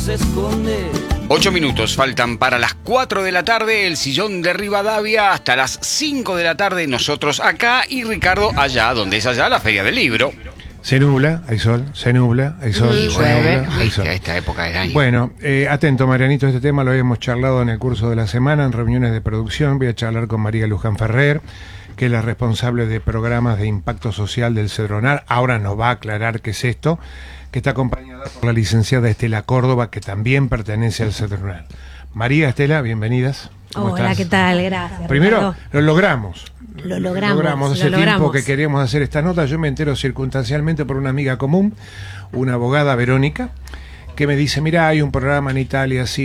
se esconde. 8 minutos faltan para las 4 de la tarde, el sillón de Rivadavia, hasta las 5 de la tarde nosotros acá y Ricardo allá, donde es allá la Feria del Libro. Se nubla, hay sol, se nubla, hay sol, Y se bueno, nubla, hay sol. a esta época del año. Bueno, atento Marianito, este tema lo habíamos charlado en el curso de la semana, en reuniones de producción. Voy a charlar con María Luján Ferrer, que es la responsable de programas de impacto social del Cedronar. Ahora nos va a aclarar qué es esto, que está acompañada por la licenciada Estela Córdoba, que también pertenece al Cedronar. María, Estela, bienvenidas. Hola, ¿qué tal? Gracias. Primero, Ricardo. lo logramos. Lo logramos. Hace tiempo que queríamos hacer esta nota. Yo me entero circunstancialmente por una amiga común, una abogada, Verónica, que me dice, mira, hay un programa en Italia así,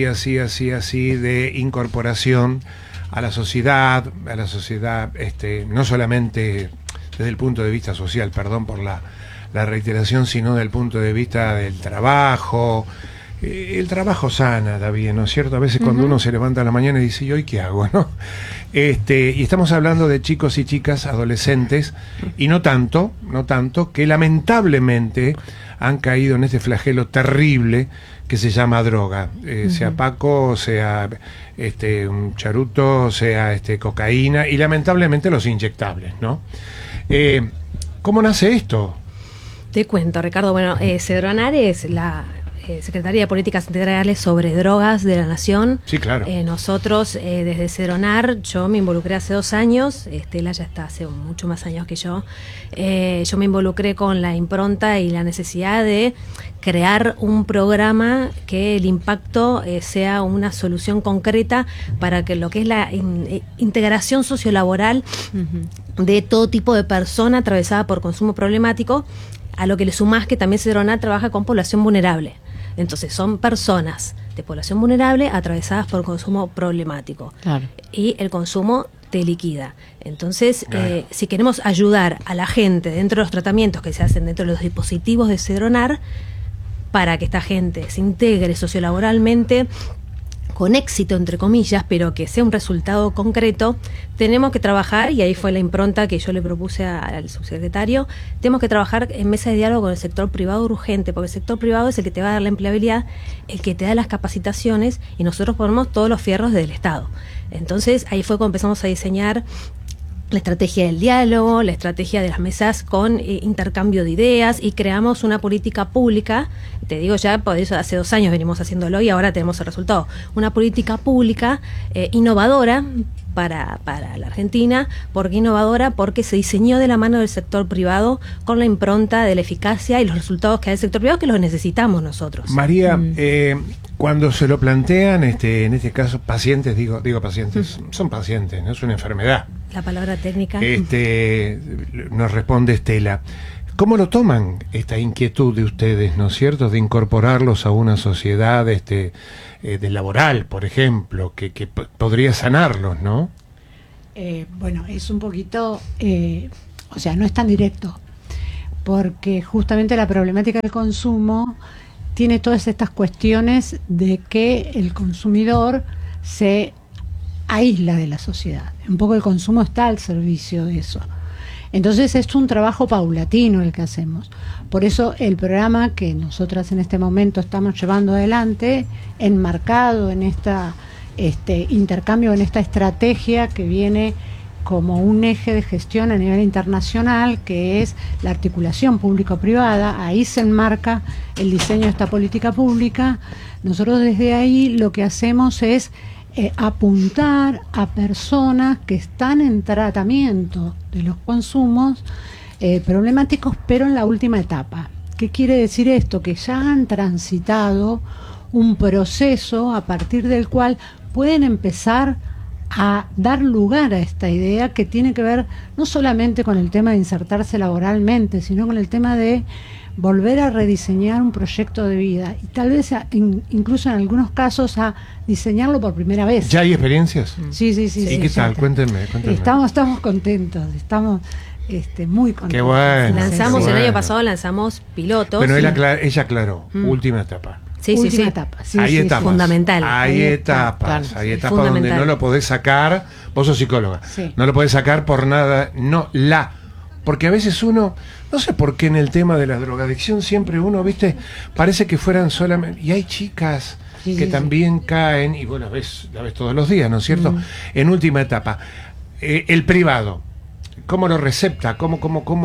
de incorporación a la sociedad, no solamente desde el punto de vista social, perdón por la reiteración, sino desde el punto de vista del trabajo. El trabajo sana, David, ¿no es cierto? A veces cuando uno se levanta a la mañana y dice, ¿y hoy qué hago, no? Y estamos hablando de chicos y chicas, adolescentes, y no tanto, que lamentablemente han caído en este flagelo terrible que se llama droga, sea Paco, sea un charuto, sea cocaína, y lamentablemente los inyectables, ¿no? ¿Cómo nace esto? Te cuento, Ricardo. Bueno, Cedronar es la Secretaría de Políticas Integrales sobre Drogas de la Nación. Sí, claro. Nosotros, desde Cedronar, yo me involucré hace 2 años, Estela ya está hace mucho más años que yo. Yo me involucré con la impronta y la necesidad de crear un programa que el impacto sea una solución concreta para que lo que es la integración sociolaboral de todo tipo de persona atravesada por consumo problemático, a lo que le sumás que también Cedronar trabaja con población vulnerable. Entonces son personas de población vulnerable atravesadas por consumo problemático. Claro. Y el consumo te liquida. Entonces, claro, si queremos ayudar a la gente dentro de los tratamientos que se hacen dentro de los dispositivos de Cedronar, para que esta gente se integre sociolaboralmente con éxito, entre comillas, pero que sea un resultado concreto, tenemos que trabajar, y ahí fue la impronta que yo le propuse al subsecretario, tenemos que trabajar en mesa de diálogo con el sector privado urgente, porque el sector privado es el que te va a dar la empleabilidad, el que te da las capacitaciones, y nosotros ponemos todos los fierros del Estado. Entonces, ahí fue cuando empezamos a diseñar la estrategia del diálogo, la estrategia de las mesas con intercambio de ideas, y creamos una política pública, te digo ya, por eso hace 2 años venimos haciéndolo y ahora tenemos el resultado, una política pública innovadora para la Argentina. ¿Por qué innovadora? Porque se diseñó de la mano del sector privado con la impronta de la eficacia y los resultados que da el sector privado, que los necesitamos nosotros. María, cuando se lo plantean, en este caso, pacientes, digo pacientes, son pacientes, no es una enfermedad. La palabra técnica. Nos responde Estela. ¿Cómo lo toman esta inquietud de ustedes, ¿no es cierto?, de incorporarlos a una sociedad de laboral, por ejemplo, que podría sanarlos, ¿no? Bueno, es un poquito, o sea, no es tan directo, porque justamente la problemática del consumo tiene todas estas cuestiones de que el consumidor se aísla de la sociedad. Un poco el consumo está al servicio de eso. Entonces es un trabajo paulatino el que hacemos. Por eso el programa que nosotras en este momento estamos llevando adelante, enmarcado en este intercambio, en esta estrategia que viene como un eje de gestión a nivel internacional, que es la articulación público-privada. Ahí se enmarca el diseño de esta política pública. Nosotros desde ahí lo que hacemos es apuntar a personas que están en tratamiento de los consumos problemáticos, pero en la última etapa. ¿Qué quiere decir esto? Que ya han transitado un proceso a partir del cual pueden empezar a dar lugar a esta idea, que tiene que ver no solamente con el tema de insertarse laboralmente, sino con el tema de volver a rediseñar un proyecto de vida, y tal vez incluso en algunos casos a diseñarlo por primera vez. ¿Ya hay experiencias? Sí. ¿Y qué tal? Cuéntenme. Estamos contentos, estamos muy contentos. Qué bueno. Lanzamos el año pasado, lanzamos pilotos. Bueno, ella aclaró, última etapa. Última etapa. Hay etapas. Fundamental. Hay etapas donde no lo podés sacar. Vos sos psicóloga. Sí. No lo podés sacar por nada. No, la porque a veces uno, no sé por qué en el tema de la drogadicción siempre uno, viste, parece que fueran solamente, y hay chicas que también caen, y vos la ves todos los días, ¿no es cierto? En última etapa, el privado, ¿cómo lo recepta? ¿Cómo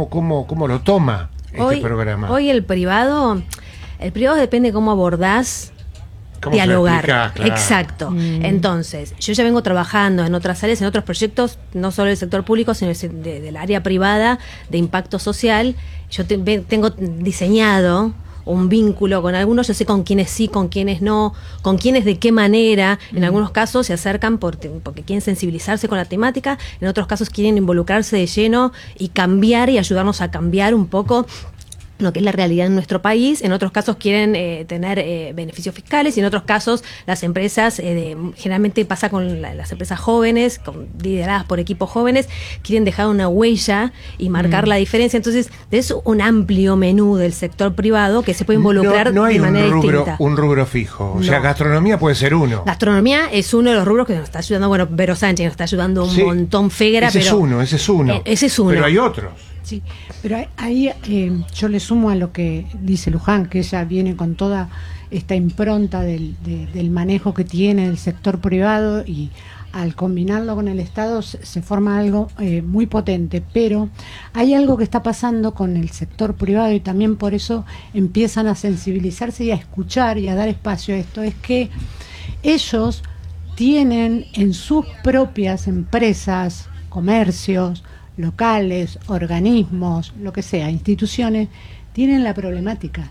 lo toma este programa? Hoy el privado depende cómo abordás. Dialogar, claro. Exacto. Entonces, yo ya vengo trabajando en otras áreas, en otros proyectos, no solo del sector público, sino del área privada, de impacto social. Yo tengo diseñado un vínculo con algunos, yo sé con quiénes sí, con quiénes no, con quiénes de qué manera. En algunos casos se acercan porque quieren sensibilizarse con la temática, en otros casos quieren involucrarse de lleno y cambiar y ayudarnos a cambiar un poco lo que es la realidad en nuestro país. En otros casos quieren tener beneficios fiscales, y en otros casos las empresas, generalmente pasa con las empresas jóvenes, lideradas por equipos jóvenes, quieren dejar una huella y marcar la diferencia. Entonces, es un amplio menú del sector privado que se puede involucrar no hay de manera distinta. Un rubro fijo, o sea, gastronomía puede ser uno. Gastronomía es uno de los rubros que nos está ayudando, bueno, Vero Sánchez nos está ayudando un montón, Fegra, ese es uno. Ese es uno. Pero hay otros. Sí, pero ahí yo le sumo a lo que dice Luján, que ella viene con toda esta impronta del manejo que tiene el sector privado, y al combinarlo con el Estado se forma algo muy potente. Pero hay algo que está pasando con el sector privado, y también por eso empiezan a sensibilizarse y a escuchar y a dar espacio a esto, es que ellos tienen en sus propias empresas, comercios, locales, organismos, lo que sea, instituciones, tienen la problemática.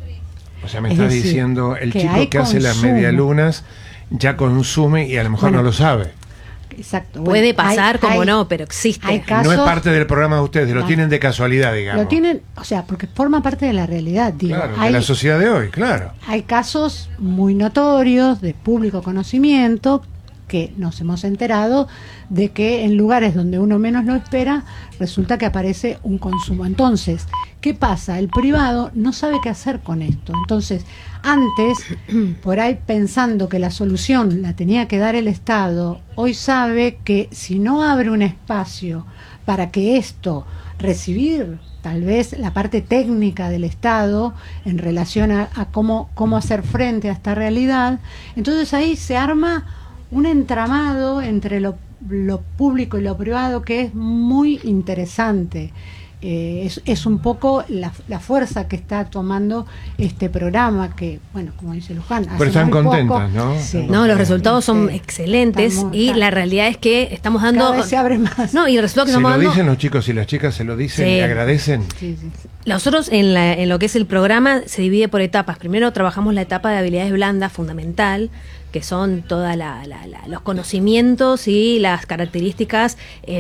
O sea, me estás diciendo, el chico que hace las medialunas ya consume y a lo mejor no lo sabe. Exacto. Puede pasar, no, pero existe. Hay casos, no es parte del programa de ustedes, lo tienen de casualidad, digamos. Lo tienen, o sea, porque forma parte de la realidad, digo. Claro, de la sociedad de hoy, claro. Hay casos muy notorios, de público conocimiento, que nos hemos enterado de que en lugares donde uno menos lo espera, resulta que aparece un consumo. Entonces, ¿qué pasa? El privado no sabe qué hacer con esto. Entonces, antes, por ahí pensando que la solución la tenía que dar el Estado, hoy sabe que si no abre un espacio para que esto, recibir tal vez la parte técnica del Estado en relación a cómo hacer frente a esta realidad, entonces ahí se arma un entramado entre lo público y lo privado que es muy interesante. Es un poco la fuerza que está tomando este programa, que, bueno, como dice Luján, pero están contentas, ¿no? Sí. No, los resultados son excelentes, y la realidad es que estamos dando... Cada vez se abre más. No, y el resultado que estamos dando... ¿Se lo dicen los chicos y las chicas? ¿Se lo dicen y agradecen? Sí, sí. Nosotros en lo que es el programa se divide por etapas. Primero trabajamos la etapa de habilidades blandas, fundamental, que son todos los conocimientos y las características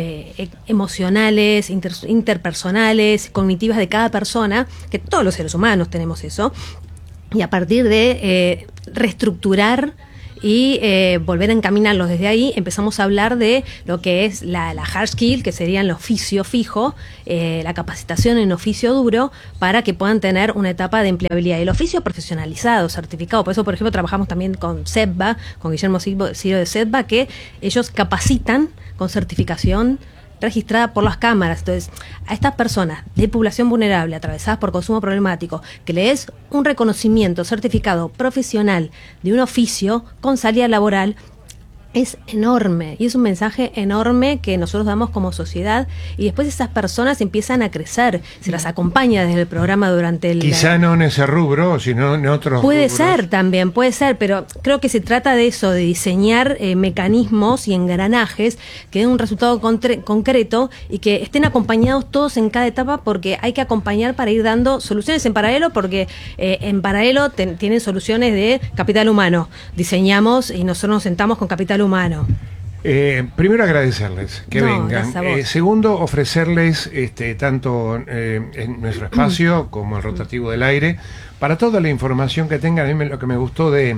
emocionales, interpersonales, cognitivas de cada persona, que todos los seres humanos tenemos eso, y a partir de reestructurar y volver a encaminarlos desde ahí, empezamos a hablar de lo que es la hard skill, que sería el oficio fijo, la capacitación en oficio duro, para que puedan tener una etapa de empleabilidad. El oficio profesionalizado, certificado. Por eso, por ejemplo, trabajamos también con SEDBA, con Guillermo Ciro de SEDBA, que ellos capacitan con certificación registrada por las cámaras. Entonces, a estas personas de población vulnerable, atravesadas por consumo problemático, que le des un reconocimiento certificado profesional de un oficio con salida laboral, es enorme, y es un mensaje enorme que nosotros damos como sociedad, y después esas personas empiezan a crecer, se las acompaña desde el programa durante el... Quizá no en ese rubro, sino en otros Puede rubros. ser también, puede ser, pero creo que se trata de eso, de diseñar mecanismos y engranajes que den un resultado concreto y que estén acompañados todos en cada etapa, porque hay que acompañar para ir dando soluciones en paralelo, porque en paralelo tienen soluciones de capital humano. Diseñamos y nosotros nos sentamos con capital humano. Primero agradecerles que vengan. Segundo, ofrecerles tanto en nuestro espacio como el rotativo del aire, para toda la información que tengan. A mí lo que me gustó de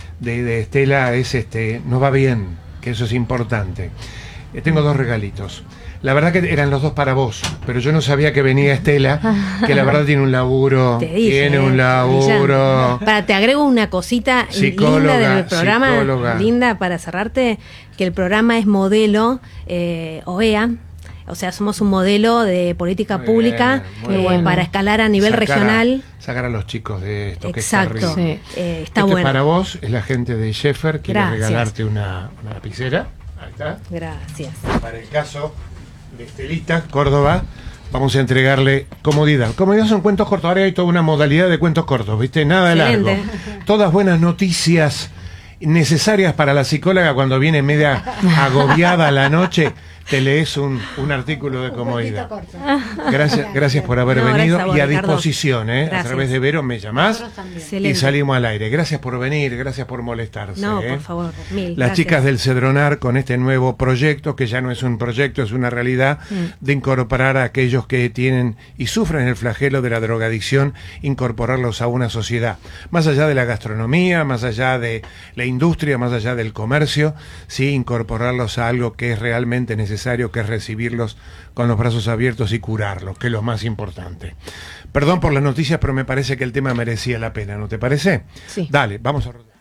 Estela es nos va bien, que eso es importante. Tengo 2 regalitos. La verdad que eran los 2 para vos, pero yo no sabía que venía Estela, que la verdad tiene un laburo. Tiene un laburo. Te agrego una cosita linda del programa, linda para cerrarte, que el programa es modelo OEA, o sea, somos un modelo de política Muy pública bien, muy bueno. para escalar a nivel regional. Sacar a los chicos de esto. Exacto. Que está Sí. Está este bueno. para vos es la gente de Sheffer, quiere Gracias. regalarte una lapicera. Ahí está. Gracias. Para el caso de Estelita, Córdoba, vamos a entregarle comodidad. Comodidad son cuentos cortos. Ahora hay toda una modalidad de cuentos cortos, ¿viste? Nada de largo. Excelente. Todas buenas noticias necesarias para la psicóloga cuando viene media agobiada a la noche. Te lees un artículo de comodidad. Gracias por haber No, venido gracias a vos, y a Ricardo. disposición, a Gracias. través de Vero me llamás Nosotros también. y Excelente. salimos al aire. Gracias por venir, gracias por molestarse. No, por favor, mil Las gracias. chicas del Cedronar con este nuevo proyecto, que ya no es un proyecto, es una realidad, de incorporar a aquellos que tienen y sufren el flagelo de la drogadicción, incorporarlos a una sociedad. Más allá de la gastronomía, más allá de la industria, más allá del comercio, sí, incorporarlos a algo que es realmente necesario, que es recibirlos con los brazos abiertos y curarlos, que es lo más importante. Perdón por las noticias, pero me parece que el tema merecía la pena, ¿no te parece? Sí. Dale, vamos a...